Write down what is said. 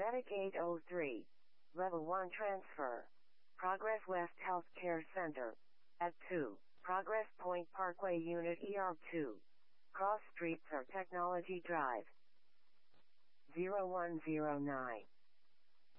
Medic 803. Level 1 transfer. Progress West Healthcare Center. At 2. Progress Point Parkway Unit ER2. Cross Street for Technology Drive. 0109.